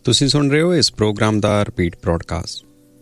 ਤੁਸੀਂ ਸੁਣ ਰਹੇ ਹੋ ਇਸ ਪ੍ਰੋਗਰਾਮ ਦਾ ਰਿਪੀਟ ਬ੍ਰੌਡਕਾਸਟ।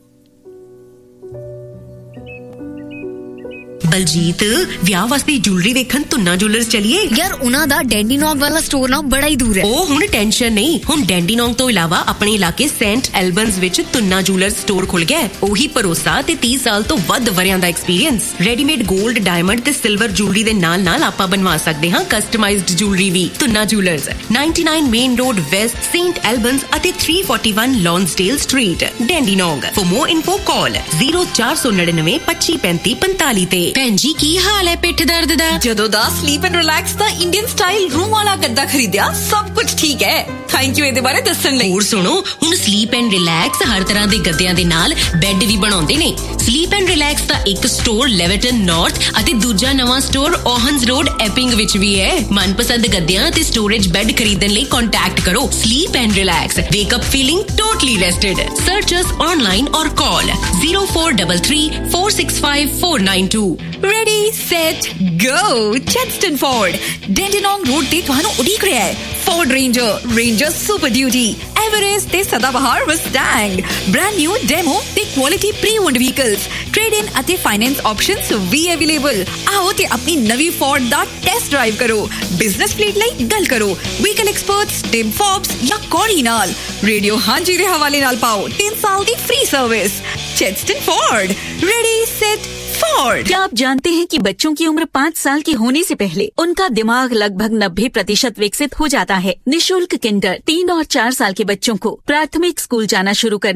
ਬਲਜੀਤ, ਵਿਆਹ ਵਾਸਤੇ ਜੁਐਲਰੀ ਵੇਖਣ ਤੁੰਨਾ ਜੁਐਲਰਸ ਚਲੀਏ ਯਾਰ। ਉਹਨਾਂ ਦਾ ਡੈਂਡੀਨੋਂਗ ਵਾਲਾ ਸਟੋਰ ਨਾ ਬੜਾ ਹੀ ਦੂਰ ਹੈ। ਉਹ ਹੁਣ ਟੈਨਸ਼ਨ ਨਹੀਂ, ਹੁਣ ਡੈਂਡੀਨੋਂਗ ਤੋਂ ਇਲਾਵਾ ਆਪਣੇ ਇਲਾਕੇ ਸੇਂਟ ਐਲਬਨਸ ਵਿੱਚ ਤੁੰਨਾ ਜੁਐਲਰਸ ਸਟੋਰ ਖੁੱਲ ਗਿਆ। ਉਹੀ ਭਰੋਸਾ ਤੇ 30 ਸਾਲ ਤੋਂ ਵੱਧ ਵਰਿਆਂ ਦਾ ਐਕਸਪੀਰੀਅੰਸ। ਰੈਡੀਮੇਡ 골ਡ, ਡਾਇਮੰਡ ਤੇ ਸਿਲਵਰ ਜੁਐਲਰੀ ਦੇ ਨਾਲ ਆਪਾਂ ਬਣਵਾ ਸਕਦੇ ਹਾਂ ਕਸਟਮਾਈਜ਼ਡ ਜੁਐਲਰੀ ਵੀ। Tuna jewellers 99 main road West, Saint ਐਲਬਨਸ ਅਤੇ 341 ਲੌਂਸਡੇਲ ਸਟਰੀਟ, ਡੈਂਡੀਨੋਂਗ। ਫॉर मोर info ਕਾਲ 0499 2535 45 ਤੇ। ਭੈਣ ਜੀ, ਕੀ ਹਾਲ ਹੈ ਪਿੱਠ ਦਰਦ ਦਾ? ਜਦੋਂ ਦਾ sleep and relax the Indian style room ਵਾਲਾ ਗੱਦਾ ਖਰੀਦਿਆ, ਸਭ ਕੁਝ ਠੀਕ ਹੈ। ਥੈਂਕ ਯੂ ਇਹਦੇ ਬਾਰੇ ਦੱਸਣ ਲਈ। ਹੋਰ ਸੁਣੋ, ਹੁਣ ਸਲੀਪ ਐਂਡ ਰਿਲੈਕਸ ਹਰ ਤਰ੍ਹਾਂ ਦੇ ਗੱਦਿਆਂ ਦੇ ਨਾਲ ਬੈੱਡ ਵੀ ਬਣਾਉਂਦੇ ਨੇ। ਸਲੀਪ ਐਂਡ ਰਿਲੈਕਸ ਦਾ ਇੱਕ ਸਟੋਰ ਲੈਵਰਟਨ ਨਾਰਥ ਅਤੇ ਦੂਜਾ ਨਵਾਂ ਸਟੋਰ ਓਹਨਸ ਰੋਡ ਐਪਿੰਗ ਵਿੱਚ ਵੀ ਹੈ। ਮਨਪਸੰਦ ਗੱਦਿਆਂ ਤੇ ਸਟੋਰੇਜ ਬੈੱਡ ਖਰੀਦਣ ਲਈ ਕੰਟੈਕਟ ਕਰੋ sleep and relax. ਵੇਕ up feeling totally ਰੈਸਟਡ। Search us online ਔਰ ਕਾਲ 0433 465 492। Ready, set, go! Chadstone Ford, Dandenong Road ਤੇ ਤੁਹਾਨੂੰ ਉਡੀਕ ਰਿਹਾ ਹੈ। Ford Ranger, Ranger Super Duty, Everest ਤੇ ਸਦਾਬਹਾਰ Mustang, brand new demo ਤੇ quality pre-owned vehicles, trade-in ਅਤੇ finance options ਵੀ available। ਆਓ ਤੇ ਆਪਣੀ ਨਵੀਂ Ford ਦਾ ਟੈਸਟ ਡਰਾਈਵ ਕਰੋ। ਬਿਜ਼ਨਸ ਫਲੀਟ ਲਈ ਗੱਲ ਕਰੋ ਵਹੀਕਲ ਐਕਸਪਰਟਸ ਟਿਮ ਫੋਬਸ ਜਾਂ ਕੋਰੀ ਨਾਲ। ਰੇਡੀਓ ਹਾਂਜੀ ਦੇ ਹਵਾਲੇ ਨਾਲ ਪਾਓ 3 ਸਾਲ ਦੀ free service. Chadstone Ford, ready, set, Ford। क्या आप जानते हैं कि बच्चों की उम्र 5 साल की होने से पहले उनका दिमाग लगभग 90% विकसित हो जाता है। निशुल्क किंडर 3 और 4 साल के बच्चों को प्राथमिक स्कूल जाना शुरू करने